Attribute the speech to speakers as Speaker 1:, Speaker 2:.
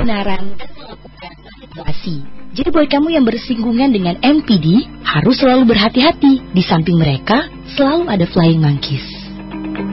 Speaker 1: kebenaran dan melakukan manipulasi. Jadi buat kamu yang bersinggungan dengan MPD, harus selalu berhati-hati. Di samping mereka, selalu ada flying monkeys.